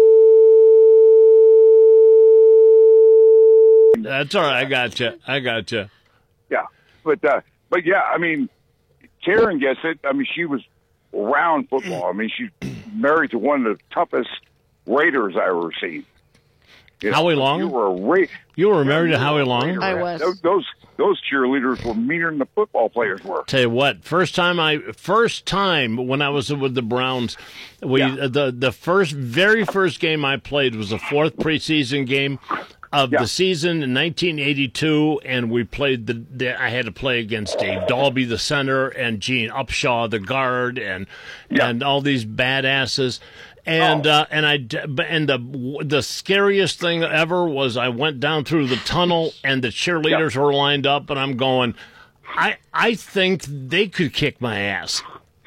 That's all right. I got you. I got you. Yeah, but uh, but yeah, I mean, Karen gets it. I mean, she was around football. I mean, she's married to one of the toughest Raiders I ever seen. You know, Howie Long? You were a Ra- You were married to Howie Long? Raider. I was. Those, those those cheerleaders were meaner than the football players were. Tell you what, first time I first time when I was with the Browns, we Yeah. the the first very first game I played was the fourth preseason game of Yeah. the season in nineteen eighty-two, and we played the, the. I had to play against Dave Dalby, the center, and Gene Upshaw, the guard, and Yeah. and all these badasses. And Oh. uh, and I d- and the the scariest thing ever was I went down through the tunnel and the cheerleaders were lined up, and I'm going, I I think they could kick my ass.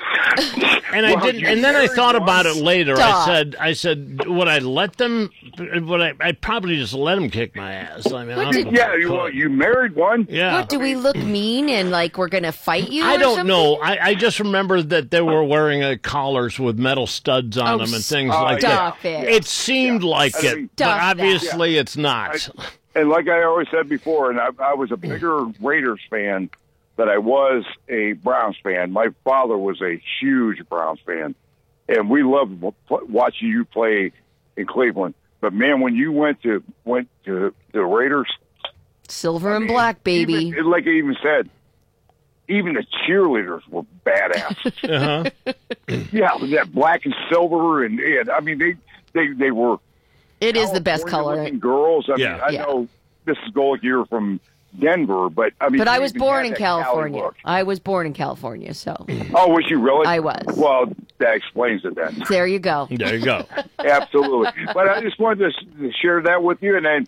And I Well, didn't. you And then I very thought about it later. I Stop. said, I said, would I let them? Would I? I'd probably just let them kick my ass. I mean, I don't know if Yeah, I you, could. well, you married one. Yeah. What, do we look mean and like we're going to fight you? I or don't something? know. I, I just remember that they were wearing uh, collars with metal studs on Oh, them and things stop like that. it. It seemed like I it, mean- but Stop that. obviously it's not. And like I always said before, and I, I was a bigger Raiders fan than I was a Browns fan. My father was a huge Browns fan, and we loved w- watching you play in Cleveland. But man, when you went to went to the Raiders, Silver and black, baby. even, like I even said, even the cheerleaders were badass. Uh-huh. Yeah, with that black and silver, and, and I mean they they they were. It is the best color. California-looking girls. I Yeah. mean, I Yeah. know this is Golick, you're from Denver, but I mean, But I you was even born had in that Cali California. look. I was born in California, so Oh, was you really? I was. Well, that explains it then. there you go. There you go. Absolutely. But I just wanted to, s- to share that with you. And then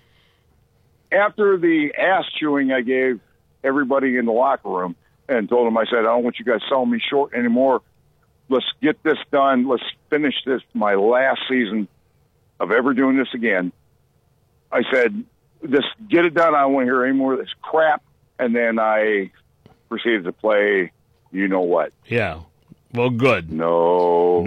after the ass chewing I gave everybody in the locker room and told them, I said, I don't want you guys selling me short anymore. Let's get this done. Let's finish this, my last season of ever doing this again. I said, just get it done. I don't want to hear any more of this crap. And then I proceeded to play, you know what? Yeah. Well, good. No.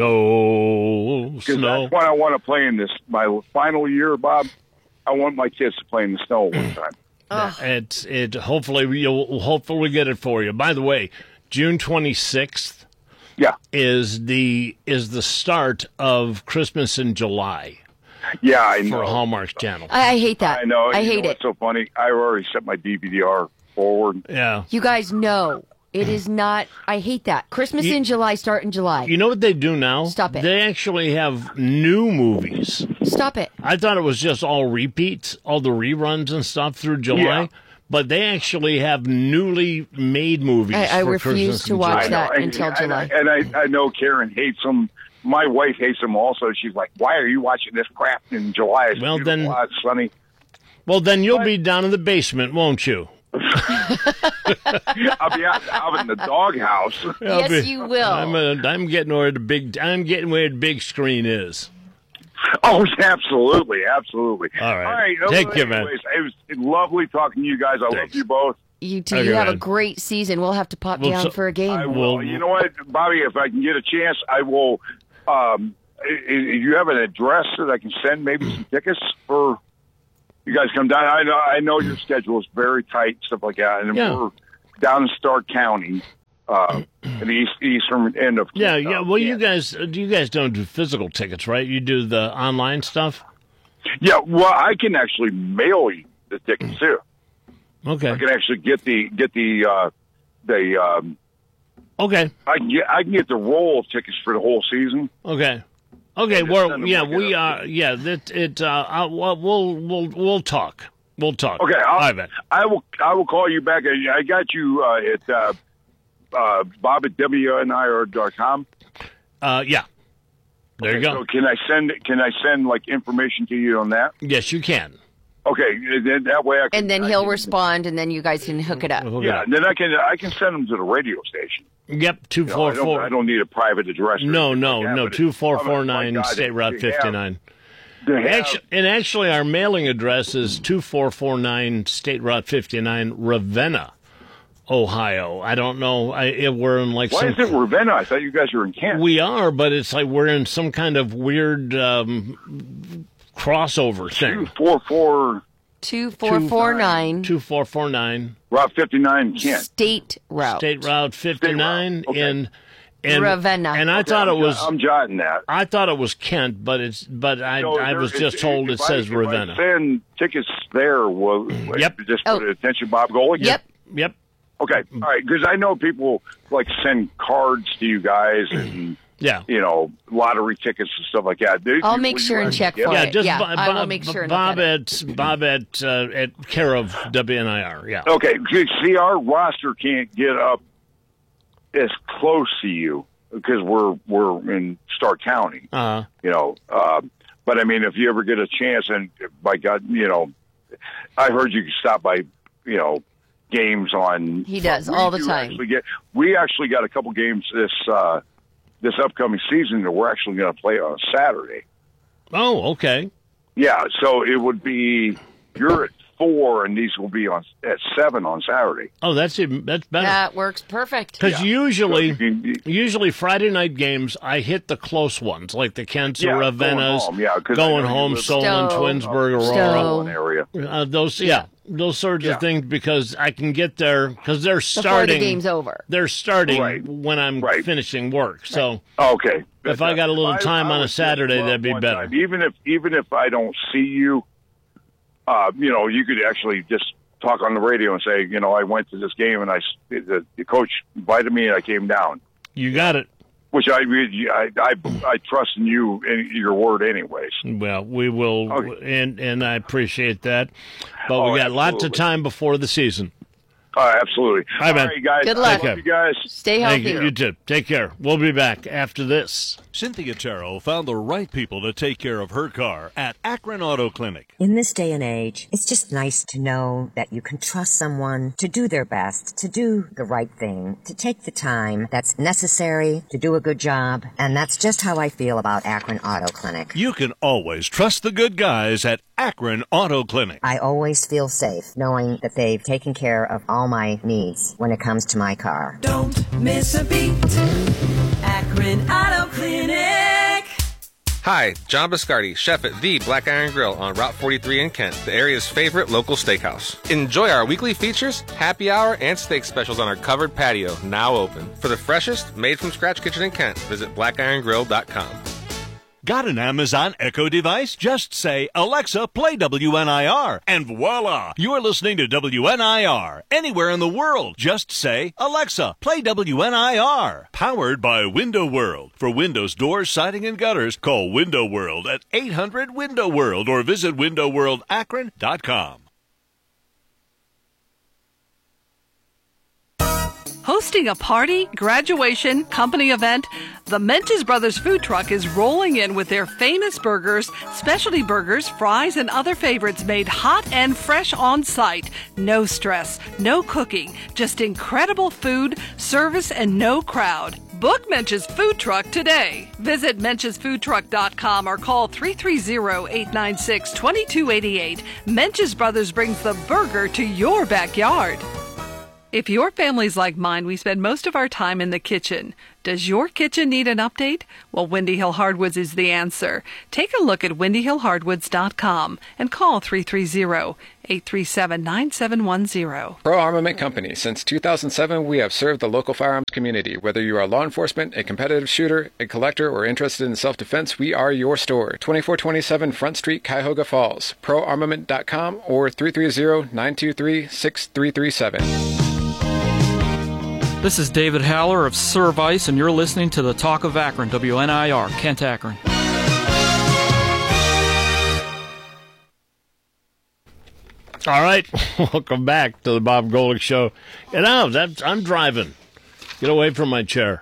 No Because snow. that's what I want to play in this, my final year, Bob. I want my kids to play in the snow one time. It's it. Hopefully we'll hopefully we get it for you. By the way, June twenty-sixth Yeah. is the is the start of Christmas in July Yeah, I for know. Hallmark Channel. I, I hate that. I know. I You hate know it. what's so funny? I already set my D V D R forward. Yeah. You guys know it is not. I hate that. Christmas You- in July, start in July. You know what they do now? Stop it. They actually have new movies. Stop it. I thought it was just all repeats, all the reruns and stuff through July. Yeah. But they actually have newly made movies. I- I for refuse Christmas to in watch July. that And- until and, July. I, and I, I know Karen hates them. My wife hates them also. She's like, why are you watching this crap in July? It's Well, beautiful then- out, It's sunny. Well, then you'll be down in the basement, won't you? I'll be out, out in the doghouse. I'll Yes, be- you will. I'm, uh, I'm getting where the big. I'm getting where the big screen is. Oh, absolutely, absolutely. All right. All right. Take well, care, man. anyways, It was lovely talking to you guys. I love Thanks. you both. You two, Okay, you have a man. great season. We'll have to pop Well, down so- for a game. I will. Well- You know what, Bobby? If I can get a chance, I will. Um, i- i- you have an address that I can send maybe some tickets for you guys come down. I know. I know your schedule is very tight, stuff like that, and Yeah. we're down in Stark County, uh, in the east eastern end of. Yeah, uh, yeah. Well, you Kansas. guys, you guys don't do physical tickets, right? You do the online stuff. Yeah. Well, I can actually mail you the tickets too. Okay. I can actually get the get the uh, the. Um, Okay. I can get I can get the roll of tickets for the whole season. Okay. Okay. just Well, send them yeah, like we a- are. Yeah, that it. Uh, uh, we'll we'll we'll we'll talk. We'll talk. Okay, All I'll, right, man. I will. I will call you back. I I got you uh, at uh, uh, Bob at W N I R dot com. Uh, yeah. There Okay, you go. So can I send can I send like information to you on that? Yes, you can. Okay, then that way I can. And then I he'll can- respond, and then you guys can hook it up. Hook it Yeah, up. and then I can I can send them to the radio station. Yep, two You know, four I, don't, four. I don't need a private address. or No, anything no, like that, no. but it- Two four four oh my nine God, State it- Route they have- fifty nine. they have- Actually, and actually, our mailing address is two four four nine State Route fifty nine, Ravenna, Ohio. I don't know. I it, we're in like Why some. is it Ravenna? I thought you guys were in Kent. We are, but it's like we're in some kind of weird um, crossover Two thing. four four Two four four nine Two four four nine Route fifty nine Kent. State Route. State Route fifty nine Okay. in. And, Ravenna. and I Okay, thought it I'm, was. I'm jotting that. I thought it was Kent, but it's. But I. So I there- was if- just told if it I- says if Ravenna. I send tickets there, will Yep. just Oh. put attention Bob Golick? Yep. Yep. Okay, all right, because I know people like send cards to you guys and Yeah. you know lottery tickets and stuff like that. Do- I'll do- make will sure you and check give- for Yeah, it. just Yeah, Bo- I will Bob, make sure and Bob look at at Bob at uh, at care of W N I R. Yeah. Okay, see, our roster can't get up as close to you because we're we're in Stark County. Uh, You know, uh, but I mean, if you ever get a chance, and by God, you know, I heard you can stop by, you know, games on. He does, we all the do time. actually Get, we actually got a couple games this uh, this upcoming season that we're actually going to play on Saturday. oh, okay. Yeah, so it would be you're at four, and these will be on at seven on Saturday. Oh, that's even that's better. That works perfect. Because usually, So you can- usually Friday night games, I hit the close ones, like the Kents Yeah, or going Ravennas, home, yeah, 'cause I going know you home, live- Solon, Stowe. Twinsburg, Aurora, Stowe. One area. uh, those yeah, those sorts Yeah. of things, because I can get there because they're Before starting. the game's over. They're starting Right. when I'm Right. finishing work. So Okay. If I got a little I- time I on a was just Saturday, one- that'd be one better. time. Even if even if I don't see you, uh, you know, you could actually just talk on the radio and say, you know, I went to this game and I s- the, the coach invited me and I came down, you got it. which I really- I I, I trust in you in your word anyways. Well, we will, Okay. and and I appreciate that. But Oh, we got lots of absolutely. time before the season. Uh, absolutely. All right, man. right, guys. Good luck. I love you guys. Stay Thank healthy. you. You too. Take care. We'll be back after this. Cynthia Terrell found the right people to take care of her car at Akron Auto Clinic. In this day and age, it's just nice to know that you can trust someone to do their best, to do the right thing, to take the time that's necessary to do a good job. And that's just how I feel about Akron Auto Clinic. You can always trust the good guys at Akron Auto Clinic. I always feel safe knowing that they've taken care of all my needs when it comes to my car. Don't miss a beat. Akron Auto Clinic. Hi, John Biscardi, chef at The Black Iron Grill on Route forty-three in Kent, the area's favorite local steakhouse. Enjoy our weekly features, happy hour, and steak specials on our covered patio, now open. For the freshest, made-from-scratch kitchen in Kent, visit black iron grill dot com. Got an Amazon Echo device? Just say, Alexa, play W N I R, and voila! You're listening to W N I R. Anywhere in the world, just say, Alexa, play W N I R. Powered by Window World. For windows, doors, siding, and gutters, call Window World at eight hundred window world or visit window world akron dot com. Hosting a party, graduation, company event, the Menches Brothers food truck is rolling in with their famous burgers, specialty burgers, fries, and other favorites made hot and fresh on site. No stress, no cooking, just incredible food, service, and no crowd. Book Menches Food Truck today. Visit menches food truck dot com or call three three zero, eight nine six, two two eight eight. Menches Brothers brings the burger to your backyard. If your family's like mine, we spend most of our time in the kitchen. Does your kitchen need an update? Well, Windy Hill Hardwoods is the answer. Take a look at windy hill hardwoods dot com and call three three zero, eight three seven, nine seven one zero. Pro Armament Company. Since two thousand seven, we have served the local firearms community. Whether you are law enforcement, a competitive shooter, a collector, or interested in self-defense, we are your store. twenty-four twenty-seven Front Street, Cuyahoga Falls. pro armament dot com or three three zero, nine two three, six three three seven. This is David Haller of Service, and you're listening to the Talk of Akron, W N I R, Kent, Akron. All right, welcome back to the Bob Golick Show. And I'm, I'm driving. Get away from my chair.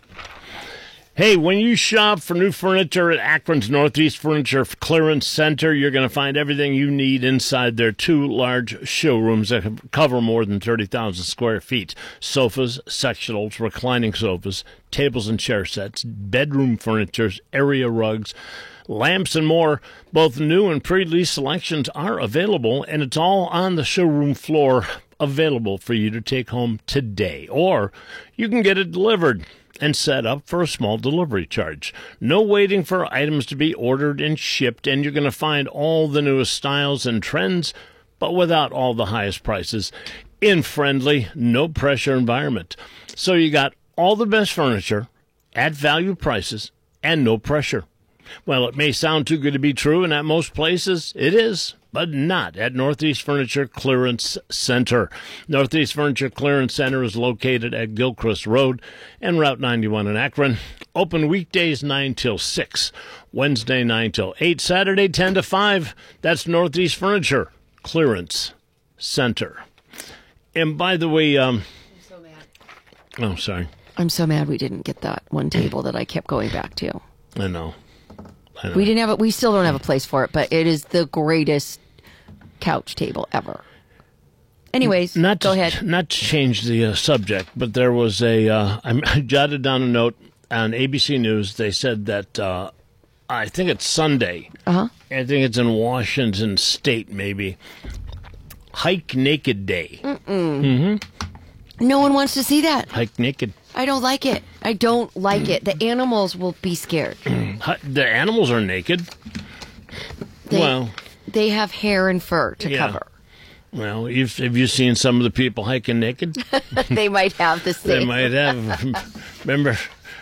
Hey, when you shop for new furniture at Akron's Northeast Furniture Clearance Center, you're going to find everything you need inside their two large showrooms that cover more than thirty thousand square feet. Sofas, sectionals, reclining sofas, tables and chair sets, bedroom furniture, area rugs, lamps, and more. Both new and pre-lease selections are available, and it's all on the showroom floor available for you to take home today. Or you can get it delivered and set up for a small delivery charge. No waiting for items to be ordered and shipped, and you're going to find all the newest styles and trends, but without all the highest prices, in friendly, no-pressure environment. So you got all the best furniture at value prices and no pressure. Well, it may sound too good to be true, and at most places it is, but not at Northeast Furniture Clearance Center. Northeast Furniture Clearance Center is located at Gilchrist Road and Route ninety-one in Akron. Open weekdays nine till six, Wednesday nine till eight, Saturday ten to five. That's Northeast Furniture Clearance Center. And by the way, um, I'm so mad. Oh, sorry. I'm so mad we didn't get that one table that I kept going back to. I know. I know. We didn't have it. We still don't have a place for it, but it is the greatest couch table ever. Anyways, not go to, ahead. Not to change the uh, subject, but there was a. Uh, I, I jotted down a note on A B C News. They said that uh, I think it's Sunday. Uh huh. I think it's in Washington State, maybe. Hike Naked Day. Mm-mm. Mm-hmm. No one wants to see that. Hike naked. I don't like it. I don't like it. The animals will be scared. The animals are naked. They, well, they have hair and fur to yeah. cover. Well, you've, have you seen some of the people hiking naked? They might have the same. They might have. Remember,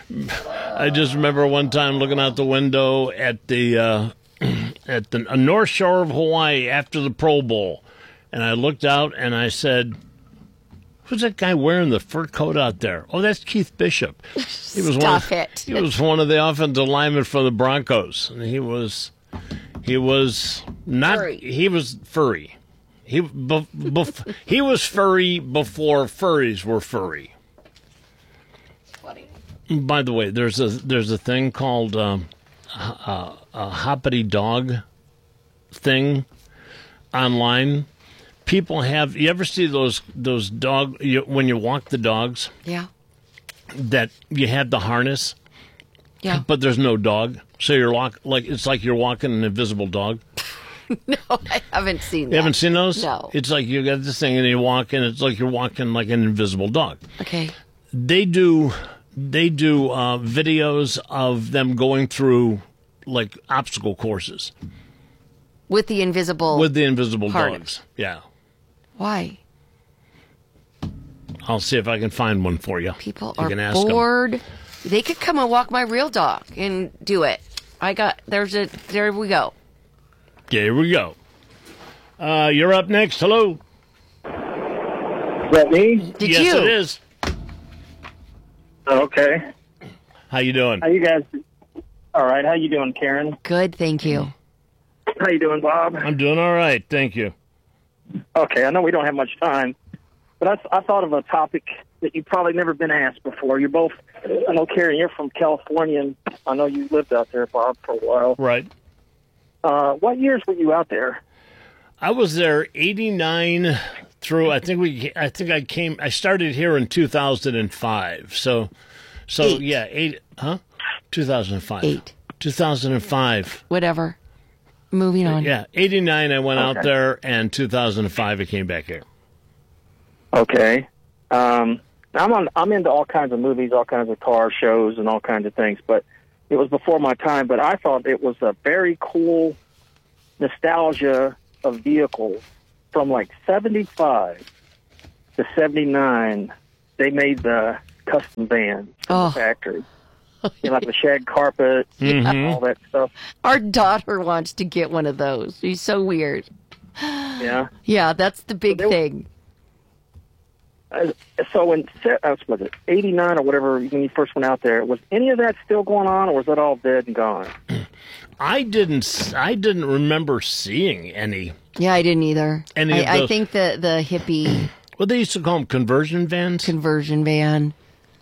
I just remember one time looking out the window at the uh, at the uh, North Shore of Hawaii after the Pro Bowl, and I looked out and I said, "Who's that guy wearing the fur coat out there?" Oh, that's Keith Bishop. He was Stop one of, it. He was one of the offensive linemen for the Broncos, and he was he was not Furry. he was furry. He bef, bef, he was furry before furries were furry. Funny. By the way, there's a there's a thing called um, a, a hoppity dog thing online. People have. You ever see those those dog you, when you walk the dogs? Yeah. That you have the harness. Yeah. But there's no dog, so you're walk, like it's like you're walking an invisible dog. No, I haven't seen that. You haven't seen those? No. It's like you got this thing and you walk, and it's like you're walking like an invisible dog. Okay. They do they do uh, videos of them going through like obstacle courses With the invisible with the invisible harness. dogs. Yeah. Why? I'll see if I can find one for you. People you are can ask 'em. bored. They could come and walk my real dog and do it. I got there's a there we go. Yeah, here we go. Uh, you're up next. Hello. Is that me? Did yes, you? it is. Okay. How you doing? How you guys? All right. How you doing, Karen? Good, thank you. How you doing, Bob? I'm doing all right, thank you. Okay, I know we don't have much time, but I, I thought of a topic that you've probably never been asked before. You're both, I know, Karen, you're from California, and I know you lived out there, Bob, for a while. Right. Uh, what years were you out there? I was there eighty-nine through. I think we. I think I came. I started here in two thousand five. So, so Eight. yeah, eight. Huh? two thousand five. Eight. two thousand five. Whatever. Moving on. Yeah, eighty-nine. I went out Okay. there, and two thousand five. I came back here. Okay. Um, I'm on. I'm into all kinds of movies, all kinds of car shows, and all kinds of things. But it was before my time. But I thought it was a very cool nostalgia of vehicles from like seventy-five to seventy-nine. They made the custom vans from Oh. the factory. You know, like the shag carpet, Mhm. all that stuff. Our daughter wants to get one of those. She's so weird. Yeah. Yeah, that's the big thing. Uh, so in se- uh, was it eighty-nine or whatever when you first went out there, was any of that still going on, or was that all dead and gone? I didn't. s- I didn't remember seeing any. Yeah, I didn't either. Any of I, I those- think the the hippie Well, they used to call them conversion vans. conversion van.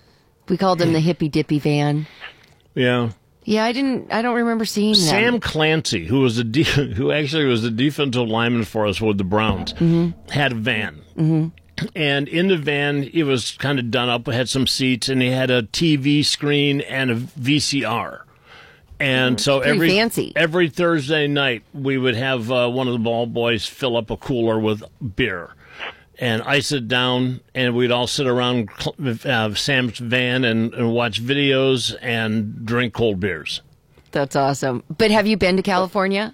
We called him the hippy dippy van. Yeah. Yeah, I didn't. I don't remember seeing that. Sam Clancy, who was a de- who actually was the defensive lineman for us with the Browns, Mm-hmm. had a van. Mm-hmm. And in the van, it was kind of done up, had some seats, and he had a T V screen and a V C R. And so Pretty every fancy. every Thursday night, we would have uh, one of the ball boys fill up a cooler with beer and ice it down, and we'd all sit around uh, Sam's van and, and watch videos and drink cold beers. That's awesome. But have you been to California?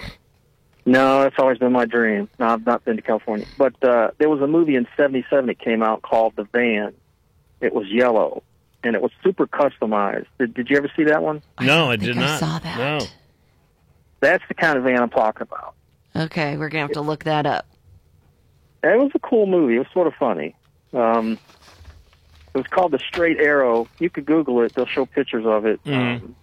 No, it's always been my dream. No, I've not been to California. But uh, there was a movie in seventy-seven that came out called The Van. It was yellow, and it was super customized. Did, did you ever see that one? No, I, did think I not. saw that. No. That's the kind of van I'm talking about. Okay, we're going to have to look that up. It was a cool movie. It was sort of funny. Um, it was called The Straight Arrow. You could Google it. They'll show pictures of it. Mm-hmm. Um,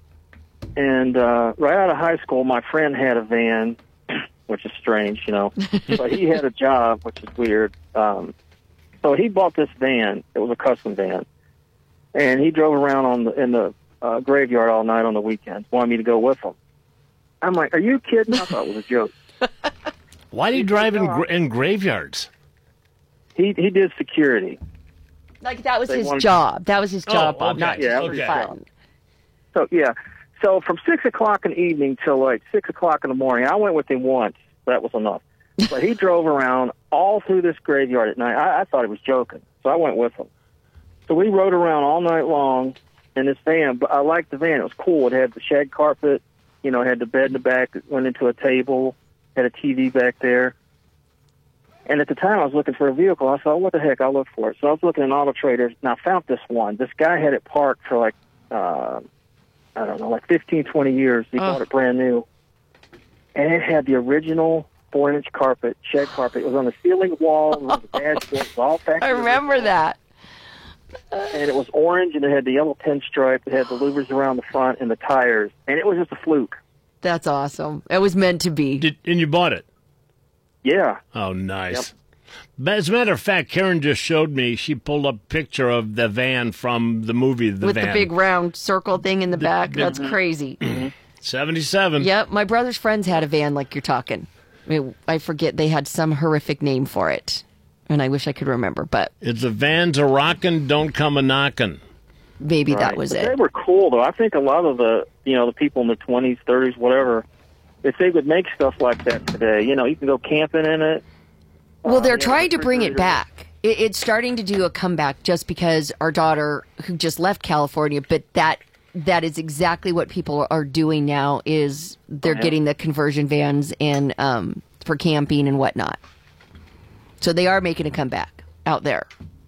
and uh, right out of high school, my friend had a van, which is strange, you know. But he had a job, which is weird. Um, so he bought this van. It was a custom van. And he drove around on the, in the uh, graveyard all night on the weekends, wanted me to go with him. I'm like, are you kidding? I thought it was a joke. Why do you drive in, gra- in graveyards? He he did security. Like, that was They his wanted- job. That was his Oh, job, Bob, okay. not Yeah, just that was for his fun. job. So yeah, so from six o'clock in the evening till like six o'clock in the morning, I went with him once. That was enough. But he drove around all through this graveyard at night. I, I thought he was joking, so I went with him. So we rode around all night long in this van. But I liked the van; it was cool. It had the shag carpet, you know, it had the bed in the back that went into a table, had a T V back there. And at the time, I was looking for a vehicle. I thought, what the heck, I'll look for it. So I was looking in Auto Traders, and I found this one. This guy had it parked for like, uh, I don't know, like fifteen, twenty years. He Oh. bought it brand new. And it had the original four-inch carpet, shed carpet. It was on the ceiling wall, it was on the dashboard, it was all factory. I remember that. And it was orange, and it had the yellow pinstripe. It had the louvers around the front and the tires. And it was just a fluke. That's awesome. It was meant to be. Did, and you bought it? Yeah. Oh, nice. But as a matter of fact, Karen just showed me, she pulled up a picture of the van from the movie The With Van. the big round circle thing in the back. the- That's crazy. seventy-seven. Yep, my brother's friends had a van like you're talking. I, mean, I forget, they had some horrific name for it. And I wish I could remember, but It's a van's a rockin', don't come a knockin'. maybe that Right. was But it. They were cool, though. I think a lot of the, you know, the people in the twenties, thirties, whatever, if they would make stuff like that today, you know, you can go camping in it. Well, they're Uh, yeah, trying to bring it refrigerator. back. It, it's starting to do a comeback just because our daughter, who just left California, but that that is exactly what people are doing now. Is they're Yeah. getting the conversion vans and um, for camping and whatnot. So they are making a comeback out there.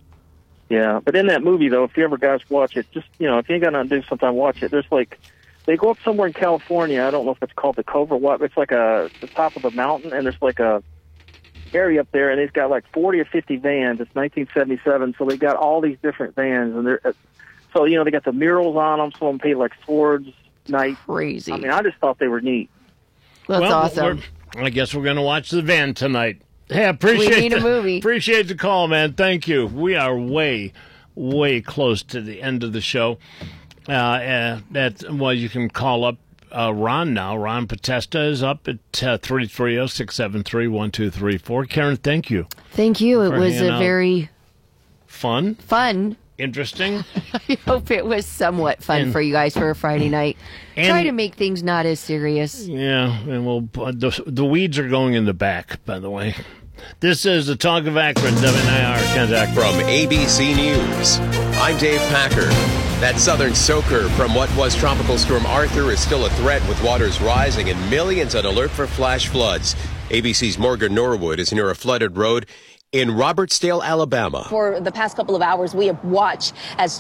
Yeah, but in that movie, though, if you ever guys watch it, just, you know, if you ain't got nothing to do, sometime watch it. There's like, they go up somewhere in California. I don't know if it's called the Cove or what. But it's like a the top of a mountain, and there's like a area up there, and they've got like forty or fifty vans. It's nineteen seventy-seven, so they got all these different vans, and they're uh, so you know they got the murals on them. Some of them paint like swords, knights. Crazy. I mean, I just thought they were neat. That's well, awesome. we're- I guess we're going to watch The Van tonight. Hey, I appreciate We need a the, movie. Appreciate the call, man. Thank you. We are way, way close to the end of the show. Uh, uh, that well, you can call up uh, Ron now. Ron Potesta is up at uh, three three zero, six seven three, one two three four. Karen, thank you. Thank you. It For was hanging a out. very Fun, fun. interesting. I hope it was somewhat fun And- for you guys for a Friday night. and- Try to make things not as serious. Yeah, and we'll uh, the, the weeds are going in the back, by the way. This is the Talk of Akron, W N I R, Kansas. From A B C News, I'm Dave Packer. That southern soaker from what was Tropical Storm Arthur is still a threat, with waters rising and millions on alert for flash floods. A B C's Morgan Norwood is near a flooded road in Robertsdale, Alabama. For the past couple of hours, we have watched as